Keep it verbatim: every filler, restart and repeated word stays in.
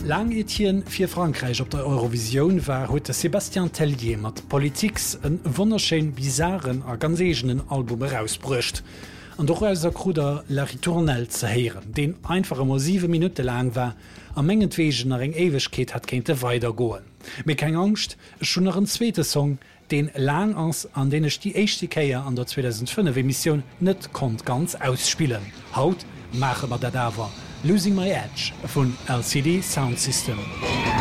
Lang Etienne fir Frankreich op der Eurovision war huet der Sebastian Tellier mat Politiks en wonnerschein bizarren a ganzegenen Album herausbrucht. An doch als der Kruder La Ritournelle ze heieren, den einfache mosive Minute lang war, am menggentwegen er eng Ewechkeet hat kente weiter goen. Me kein Angst, schon noch een zweete Song, den lang ans an den ich die Echtikeier an der zweitausendfünf Emission net kont ganz ausspielen. Haut mache man da da war. Losing My Edge von L C D Sound System.